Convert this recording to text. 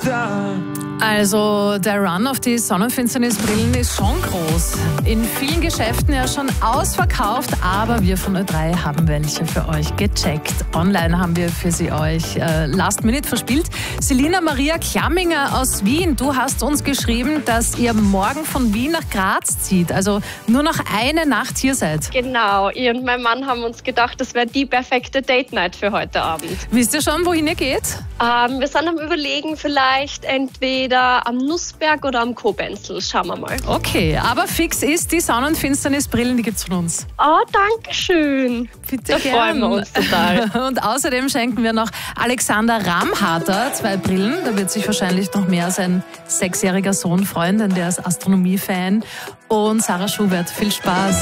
Also der Run auf die Sonnenfinsternisbrillen ist schon groß. In vielen Geschäften ja schon ausverkauft, aber wir von Ö3 haben welche für euch gecheckt. Online haben wir für sie euch Last Minute verspielt. Selina Maria Klamminger aus Wien, du hast uns geschrieben, dass ihr morgen von Wien nach Graz zieht, also nur noch eine Nacht hier seid. Genau, ich und mein Mann haben uns gedacht, das wäre die perfekte Date-Night für heute Abend. Wisst ihr schon, wohin ihr geht? Wir sind am Überlegen, vielleicht entweder am Nussberg oder am Kobenzl. Schauen wir mal. Okay, aber fix ist, die Sonnenfinsternisbrillen, die gibt's von uns. Oh, danke schön. Bitte Da freuen wir uns total. Und außerdem schenken wir noch Alexander Ramharter 2 Brillen. Da wird sich wahrscheinlich noch mehr sein 6-jähriger Sohn freuen, denn der ist Astronomie-Fan. Und Sarah Schubert, viel Spaß.